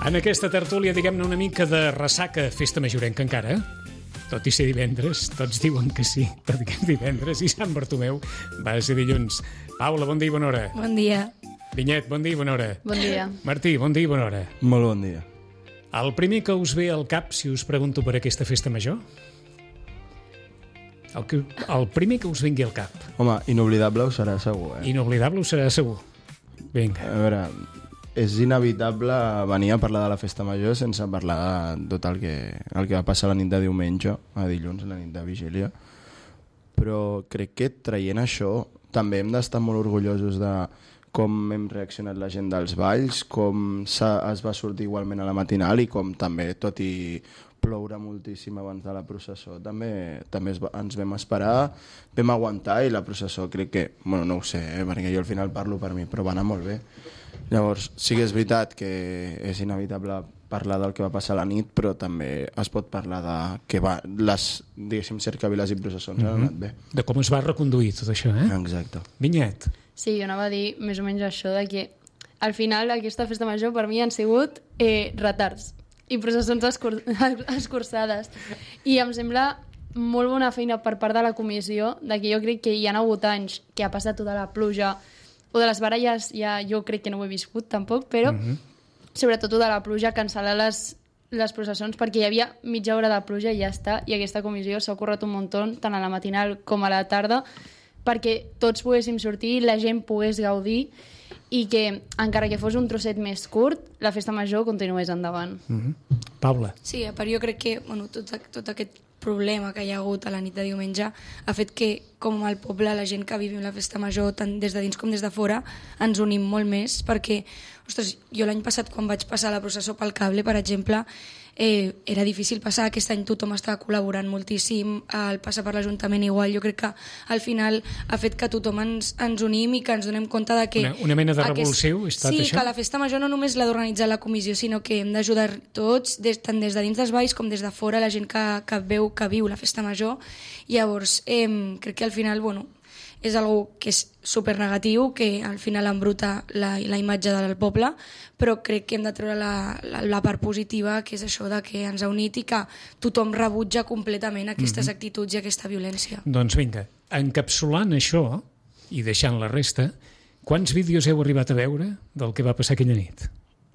En aquesta tertúlia, diguem-ne, una mica de ressaca festa majorenca encara, tot i ser divendres, tots diuen que sí, tot i que és divendres, i Sant Bartomeu va ser dilluns. Paula, bon dia i bona hora. Bon dia. Vinyet, bon dia i bona hora. Bon dia. Martí, bon dia i bona hora. Molt bon dia. El primer que us ve al cap si us pregunto per aquesta festa major? El primer que us vingui al cap. Home, inoblidable ho serà segur, Inoblidable ho serà segur. Vinga. A veure, és inevitable venir a parlar de la festa major sense parlar de tot el que va passar la nit de diumenge, a dilluns, la nit de vigília. Però crec que traient això també hem d'estar molt orgullosos de com hem reaccionat la gent dels balls, com es va sortir igualment a la matinal i com també, tot i ploure moltíssim abans de la processó, també ens vam esperar, vam aguantar i la processó crec que, bueno, no ho sé, perquè jo al final parlo per mi, però va anar molt bé. Llavors, sí que és veritat que és inevitable parlar del que va passar a la nit, però també es pot parlar de que les, diguéssim, cercaviles i processons han anat bé. De com es va reconduir tot això, Exacte. Vinyet. Sí, jo anava a dir més o menys això de que al final aquesta festa major per mi han sigut retards i processons escurçades. I em sembla molt bona feina per part de la comissió, de que jo crec que hi ha hagut anys que ha passat tota la pluja, o de les baralles ja jo crec que no ho he viscut tampoc, però sobretot tota la pluja, cancel·lar les processons, perquè hi havia mitja hora de pluja i ja està, i aquesta comissió s'ha currat un muntó, tant a la matinal com a la tarda, perquè tots poguéssim sortir, la gent pogués gaudir i que, encara que fos un trosset més curt, la festa major continués endavant. Paula. Sí, a part jo crec que tot aquest problema que hi ha hagut a la nit de diumenge ha fet que, com al poble, la gent que vivim la festa major, tant des de dins com des de fora, ens unim molt més, perquè, ostres, jo l'any passat, quan vaig passar la processó pel cable, per exemple, era difícil passar. Aquest any tothom estava col·laborant moltíssim, el passar per l'Ajuntament igual. Jo crec que al final ha fet que tothom ens unim i que ens donem compte de que... Una mena de revulsiu ha estat això? Sí, que la festa major no només l'ha d'organitzar la comissió, sinó que hem d'ajudar tots, tant des de dins dels balls com des de fora, la gent que viu la festa major. Llavors, crec que al final, bueno, és algo que és supernegatiu, que al final embruta la imatge del poble, però crec que hem de treure la part positiva, que és això de que ens ha unit i que tothom rebutja completament aquestes actituds i aquesta violència. Doncs vinga, encapsulant això i deixant la resta, quants vídeos heu arribat a veure del que va passar aquella nit?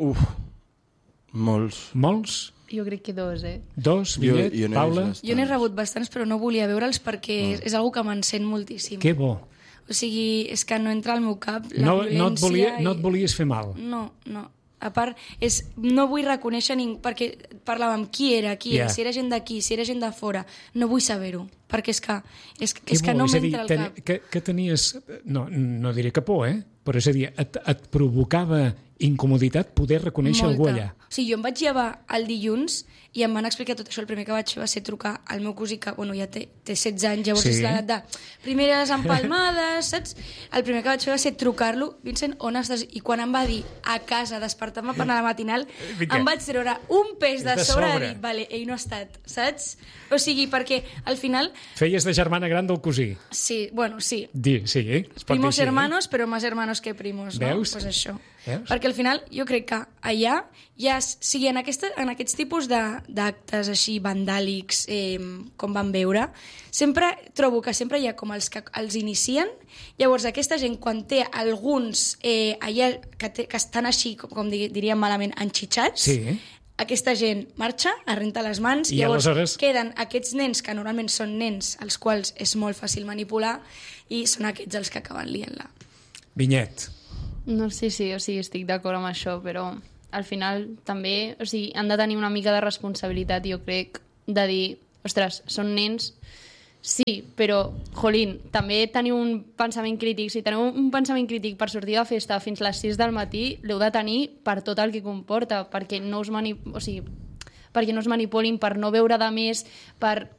Molts. Molts? Jo crec que dos, Dos, Vinyet, Paula? Jo n'he rebut bastants, però no volia veure'ls perquè és algo que m'encén moltíssim. Que bo. O sigui, és que no entra al meu cap la No violència. et volies fer mal? No. A part, no vull reconèixer perquè parlàvem qui era, si era gent d'aquí, si era gent de fora. No vull saber-ho, perquè és que no m'entra al cap. Que tenies, no diré que por, però és a dir, et provocava incomoditat poder reconèixer algú allà. O sigui, jo em vaig llevar el dilluns i em van explicar tot això. El primer que vaig fer va ser trucar al meu cosí, que ja té 16 anys, llavors és l'edat de primeres empalmades, saps? El primer que vaig fer va ser trucar-lo: Vincent, on estàs? I quan em va dir a casa, despertar-me per anar a la matinal, em vaig treure un pes de sobre de dir, vale, ell no ha estat, saps? O sigui, perquè al final... Feies de germana gran del cosí. Sí, bueno, sí. Sí, Primos hermanos, però més hermanos que primos, no? Veus? Pues això. Veus? Perquè al final jo crec que allà en aquests tipus d'actes així vandàlics com vam veure, sempre trobo que sempre hi ha com els que els inicien. Llavors aquesta gent, quan té alguns allà que estan així, com diríem malament, enxitxats, aquesta gent marxa, es renta les mans, i llavors queden aquests nens, que normalment són nens als quals és molt fàcil manipular, i són aquests els que acaben liant-la. Vinyet. No, sí, o sigui, estic d'acord amb això, però al final també, o sigui, han de tenir una mica de responsabilitat, jo crec, de dir, ostres, són nens, sí, però, jolín, també teniu un pensament crític. Si teniu un pensament crític per sortir de festa fins les 6 del matí, l'heu de tenir per tot el que comporta, perquè no us manipulin, per no veure de més, per